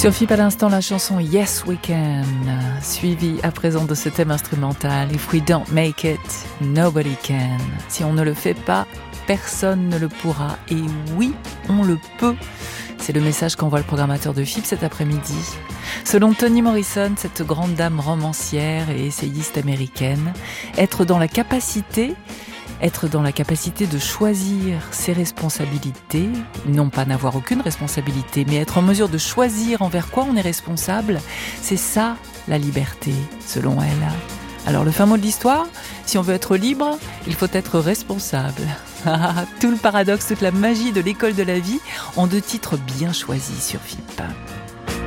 Sur FIP à l'instant, la chanson Yes We Can, suivie à présent de ce thème instrumental If we don't make it, nobody can. Si on ne le fait pas, personne ne le pourra. Et oui, on le peut. C'est le message qu'envoie le programmateur de FIP cet après-midi. Selon Toni Morrison, cette grande dame romancière et essayiste américaine, être dans la capacité de choisir ses responsabilités, non pas n'avoir aucune responsabilité, mais être en mesure de choisir envers quoi on est responsable, c'est ça la liberté, selon elle. Alors le fin mot de l'histoire, si on veut être libre, il faut être responsable. Tout le paradoxe, toute la magie de l'école de la vie en 2 titres bien choisis sur FIP.